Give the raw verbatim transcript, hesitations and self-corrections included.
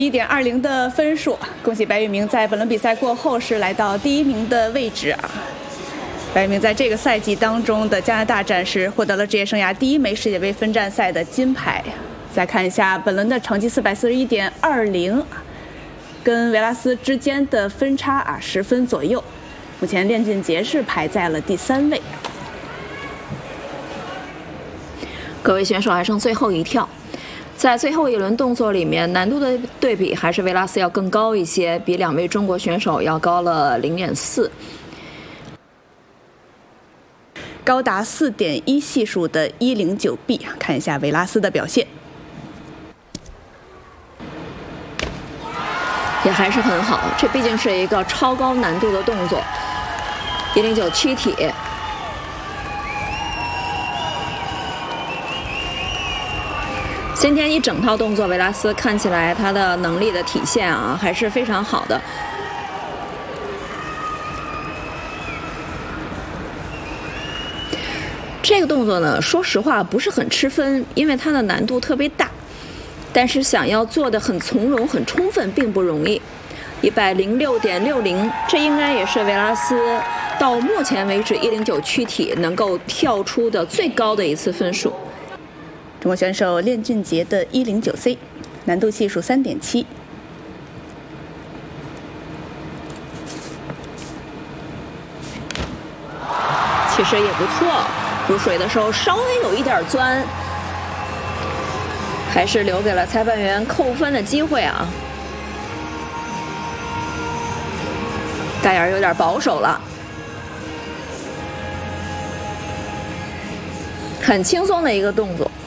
一点二零的分数，恭喜白玉明在本轮比赛过后是来到第一名的位置啊！白玉明在这个赛季当中的加拿大站是获得了职业生涯第一枚世界杯分站赛的金牌。再看一下本轮的成绩，四百四十一点二零，跟维拉斯之间的分差啊十分左右。目前练俊杰是排在了第三位。 各位选手还剩最后一跳。 在最后一轮动作里面，难度的对比还是维拉斯要更高一些，比两位中国选手要高了零点四， 高达四点一系数的一零九 B。看一下维拉斯的表现， 也还是很好。这毕竟是一个超高难度的动作，一零九躯体。 今天一整套动作，维拉斯看起来他的能力的体现啊，还是非常好的。这个动作呢，说实话不是很吃分，因为它的难度特别大，但是想要做的很从容、很充分，并不容易。一百零六点六零，这应该也是维拉斯到目前为止一零九躯体能够跳出的最高的一次分数。 中国选手练俊杰的一零九 C， 难度系数三点七。 其实也不错，入水的时候稍微有一点钻，还是留给了裁判员扣分的机会啊。大眼有点保守了，很轻松的一个动作。